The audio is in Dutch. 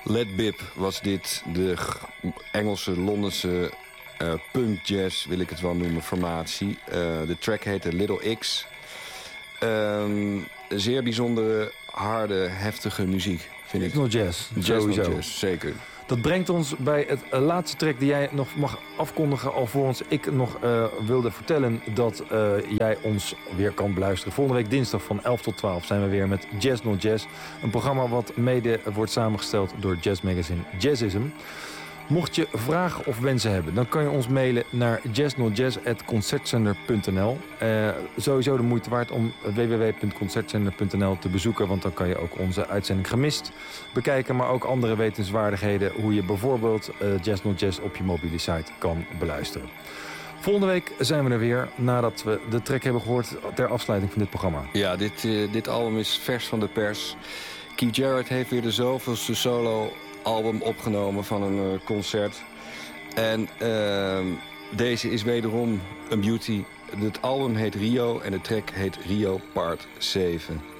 Led Bip was dit, de Engelse, Londense punk jazz, wil ik het wel noemen, formatie. De track heette Little X. Zeer bijzondere, harde, heftige muziek, vind ik. Techno-jazz, Sowieso. jazz, Zeker. Dat brengt ons bij het laatste track die jij nog mag afkondigen, alvorens ik nog wilde vertellen dat jij ons weer kan beluisteren. Volgende week dinsdag van 11 tot 12 zijn we weer met Jazz Not Jazz. Een programma wat mede wordt samengesteld door jazzmagazine Jazzism. Mocht je vragen of wensen hebben, dan kan je ons mailen naar jazznotjazz@concertzender.nl. Sowieso de moeite waard om www.concertzender.nl te bezoeken, want dan kan je ook onze uitzending Gemist bekijken, maar ook andere wetenswaardigheden, hoe je bijvoorbeeld Jazz Not Jazz op je mobiele site kan beluisteren. Volgende week zijn we er weer, nadat we de track hebben gehoord ter afsluiting van dit programma. Ja, dit album is vers van de pers. Keith Jarrett heeft weer de zoveelste solo-album opgenomen van een concert. En deze is wederom een beauty. Het album heet Rio en de track heet Rio Part 7.